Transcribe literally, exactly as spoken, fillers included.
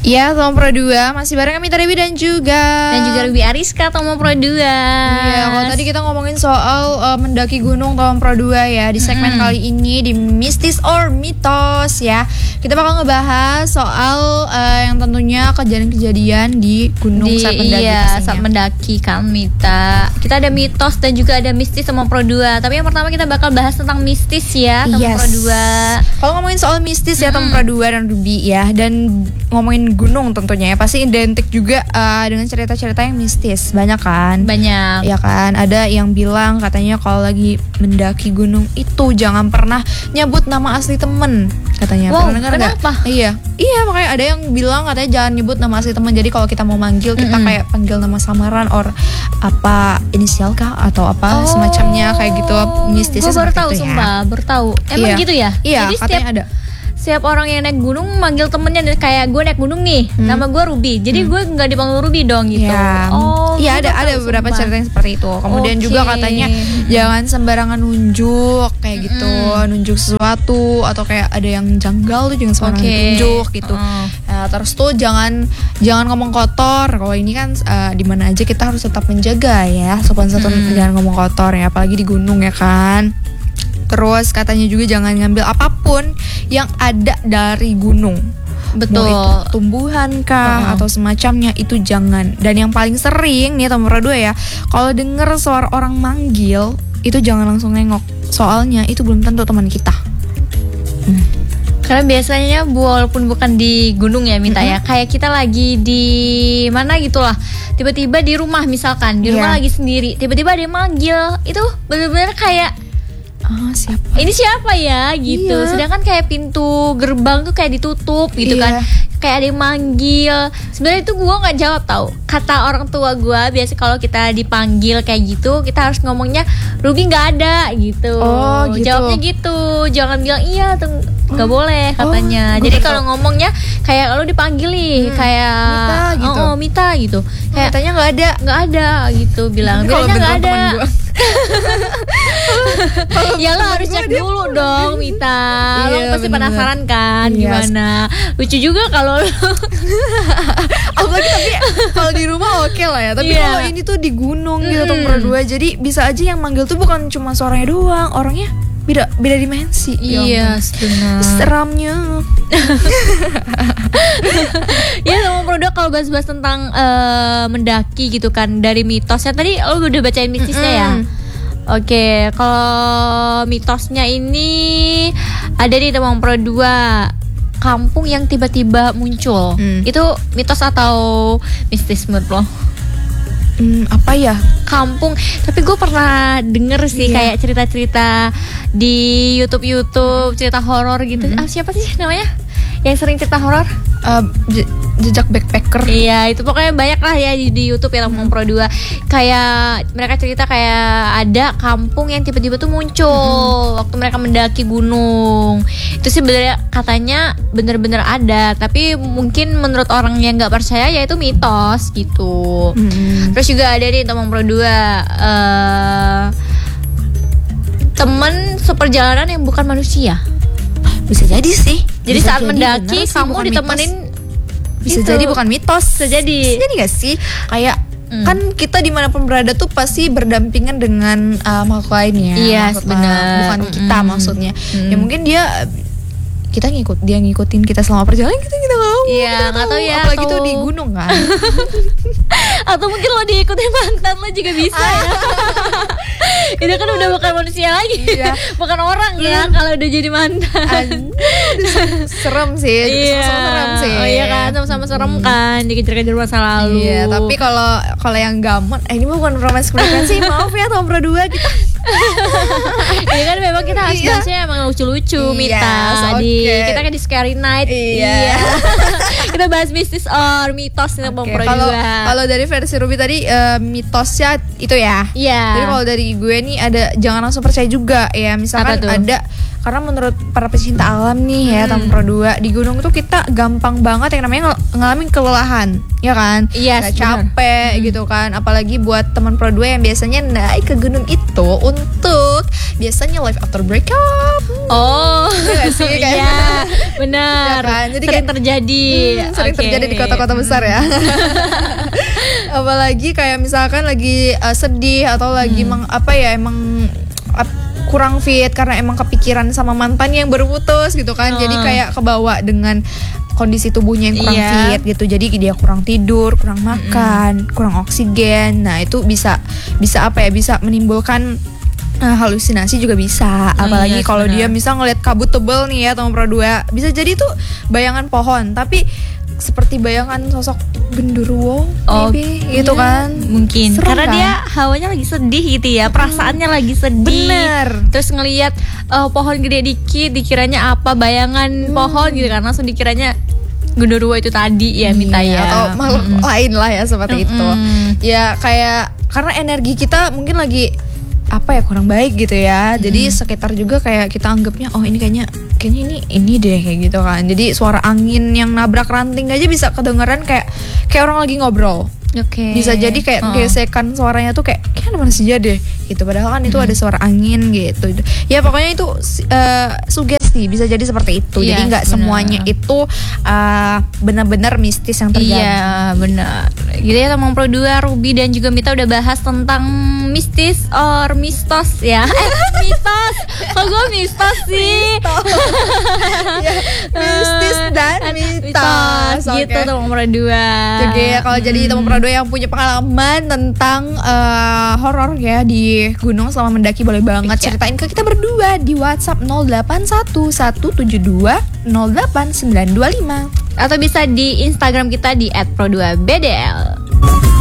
Ya, Tomo Pro dua masih bareng kami Dewi dan juga Dan juga Ruby Ariska Tomo Pro dua. Iya, kalau tadi kita ngomongin soal uh, mendaki gunung Tomo Pro dua ya. Di segmen mm-hmm. kali ini di Mistis or Mitos ya, kita bakal ngebahas soal uh, yang tentunya kejadian-kejadian di gunung di, saat mendaki. Iya, saat mendaki kan Mita. Kita ada mitos dan juga ada mistis Tomo Pro dua. Tapi yang pertama kita bakal bahas tentang mistis ya Tomo yes. Pro dua. Kalau ngomongin soal mistis ya mm-hmm. Tomo Pro dua dan Ruby ya, dan ngomongin gunung tentunya ya pasti identik juga uh, dengan cerita-cerita yang mistis. Banyak kan? Banyak. Ya kan, ada yang bilang katanya kalau lagi mendaki gunung itu jangan pernah nyebut nama asli temen katanya. Wow, pernah dengar nggak? Kenapa? Iya, iya makanya ada yang bilang katanya jangan nyebut nama asli temen. Jadi kalau kita mau manggil kita mm-hmm. kayak panggil nama samaran or apa inisial kah atau apa oh, semacamnya kayak gitu. Mistisnya gue baru tahu, itu, sumpah, ya. baru tahu. Emang iya. gitu ya? Iya, jadi katanya setiap ada. Setiap orang yang naik gunung manggil temennya, kayak gue naik gunung nih, hmm. nama gue Ruby, jadi hmm. gue nggak dipanggil Ruby dong gitu. Ya. Oh, iya ada ada beberapa cerita yang seperti itu. Kemudian okay. juga katanya hmm. jangan sembarangan nunjuk kayak hmm. gitu, nunjuk sesuatu atau kayak ada yang janggal tuh jangan sembarangan okay. tunjuk gitu. Uh. Nah, terus tuh jangan jangan ngomong kotor. Kalau ini kan uh, di mana aja kita harus tetap menjaga ya sopan santun, hmm. jangan ngomong kotor ya, apalagi di gunung ya kan. Terus katanya juga jangan ngambil apapun yang ada dari gunung. Betul. Mau itu tumbuhan kah uh-huh. atau semacamnya, itu jangan. Dan yang paling sering nih Tomo Pro dua ya, kalau denger suara orang manggil itu jangan langsung nengok. Soalnya itu belum tentu teman kita. Hmm. Karena biasanya walaupun bukan di gunung ya Mita mm-hmm. ya, kayak kita lagi di mana gitulah, tiba-tiba di rumah misalkan, di rumah yeah. lagi sendiri, tiba-tiba ada yang manggil, itu benar-benar kayak ah, siapa? Ini siapa ya gitu. Iya. Sedangkan kayak pintu gerbang tuh kayak ditutup gitu iya. kan. Kayak ada yang manggil. Sebenarnya itu gue nggak jawab tau. Kata orang tua gue biasa kalau kita dipanggil kayak gitu kita harus ngomongnya Ruby nggak ada gitu. Oh, gitu. Jawabnya gitu. Jangan bilang iya tuh nggak oh. boleh katanya. Oh, jadi kalau ngomongnya kayak lo dipanggil nih hmm. kayak Mita gitu. Oh, oh Mita gitu. Kayak katanya nggak ada, nggak ada gitu bilang. Bilangnya nggak ada. Ya lo harus cek dulu dong Mita. Iya, lo pasti bener. Penasaran kan yes. gimana. Lucu juga kalau lo apalagi tapi kalau di rumah oke okay lah ya. Tapi yeah. kalau ini tuh di gunung gitu Tomo Pro dua, jadi bisa aja yang manggil tuh bukan cuma suaranya doang, orangnya beda beda dimensi. Iya yes, benar. Seramnya. Ya Tomo Pro dua kalau bahas-bahas tentang uh, mendaki gitu kan, dari mitosnya tadi lo udah bacain mistisnya mm-hmm. ya. Oke, kalau mitosnya ini ada di Tomo Pro dua, kampung yang tiba-tiba muncul. Hmm. Itu mitos atau mistis menurut lo? Hmm, apa ya? Kampung. Tapi gue pernah denger sih yeah. kayak cerita-cerita di YouTube-YouTube, cerita horor gitu. Hmm. Ah, siapa sih namanya? Yang sering cerita horor? Uh, je- jejak backpacker. Iya, itu pokoknya banyak lah ya di, di YouTube ya Tomo Pro dua. Kayak mereka cerita kayak ada kampung yang tiba-tiba tuh muncul mm-hmm. waktu mereka mendaki gunung. Itu sih bener, katanya bener-bener ada, tapi mungkin menurut orang yang nggak percaya ya itu mitos gitu. Mm-hmm. Terus juga ada di Tomo Pro dua uh, teman seperjalanan yang bukan manusia. Bisa jadi sih. Jadi bisa saat jadi, mendaki kamu ditemenin mitos. Bisa gitu. jadi bukan mitos. Bisa jadi. Bisa jadi gak sih? Kayak hmm. kan kita dimanapun berada tuh pasti berdampingan dengan uh, makhluk lainnya. Iya yes, benar. Bukan kita mm-hmm. maksudnya. Mm-hmm. Ya mungkin dia kita ngikut dia ngikutin kita selama perjalanan, kita kita nggak tahu. Iya nggak tahu ya. Apalagi atau... tuh di gunung kan. Atau mungkin lo diikutin mantan lo juga bisa ya. Itu kan udah bukan manusia lagi, iya. bukan orang ya kalau udah jadi mantan. Serem sih, iya. sama-sama serem sih. Oh iya kan, sama-sama serem kan, dikejar-kejar masa lalu. Iya, tapi kalau kalau yang gamon, eh ini bukan romance komedi sih, maaf ya Tomo Pro dua kita. Ini kan memang kita harus iya. bahasnya emang lucu-lucu, iya, Mita. okay. Di kita kan di Scary Night. Iya. iya. Kita bahas mistis or mitos nih Tomo Pro dua. Kalau dari versi Ruby tadi uh, mitosnya itu ya. Iya. Jadi kalau dari gue nih ada jangan langsung percaya juga ya. Misalkan ada karena menurut para pecinta alam nih ya, teman Pro dua, di gunung tuh kita gampang banget yang namanya ng- ngalamin kelelahan, ya kan? Yes, Kayak capek hmm. gitu kan. Apalagi buat teman Pro dua yang biasanya naik ke gunung itu untuk biasanya life after breakup. Oh, iya sih kayak iya, benar. Ya kan? Jadi sering kayak, terjadi, hmm, sering Oke. terjadi di kota-kota besar ya. Apalagi kayak misalkan lagi uh, sedih atau lagi Hmm. emang apa ya emang ap- kurang fit karena emang kepikiran sama mantan yang baru putus gitu kan. Oh. Jadi kayak kebawa dengan kondisi tubuhnya yang kurang Iya. fit gitu. Jadi dia kurang tidur, kurang makan, kurang oksigen. Nah, itu bisa bisa apa ya? Bisa menimbulkan uh, halusinasi juga bisa. Oh, Apalagi iya, kalau benar. dia misal ngeliat kabut tebel nih ya teman Pro dua, bisa jadi tuh bayangan pohon, tapi seperti bayangan sosok genderuwo Oh, maybe gitu kan. Mungkin Serem karena kan? dia hawanya lagi sedih gitu ya, perasaannya lagi sedih. Bener. Terus ngelihat eh, pohon gede dikit, dikiranya apa bayangan pohon gitu kan, langsung dikiranya genderuwo itu tadi ya, Mita Iya, ya. atau makhluk Mm-mm. lain lah ya seperti itu. Mm-mm. Ya kayak karena energi kita mungkin lagi apa ya kurang baik gitu ya. Jadi sekitar juga kayak kita anggapnya oh ini kayaknya kayaknya ini ini deh kayak gitu kan. Jadi suara angin yang nabrak ranting aja bisa kedengeran kayak kayak orang lagi ngobrol. Oke. Bisa jadi kayak Oh. gesekan suaranya tuh kayak kayak ada manusia deh gitu. Padahal kan itu ada suara angin gitu. Ya pokoknya itu uh, sugesti bisa jadi seperti itu. Yes, jadi nggak benar. semuanya itu uh, benar-benar mistis yang terjadi. Iya benar. Gitu ya teman Pro dua, Ruby dan juga Mita udah bahas tentang mistis or mistos ya. Eh mitos. Kok gue mistos sih? Ya, mistis dan mitos. Gitu Oke. teman Pro dua. Jadi ya kalau jadi teman Pro dua yang punya pengalaman tentang uh, horor ya di gunung selama mendaki, boleh banget Iya. ceritain ke kita berdua di WhatsApp nol delapan satu satu tujuh dua nol delapan sembilan dua lima. Atau bisa di Instagram kita di et pro dua b d l.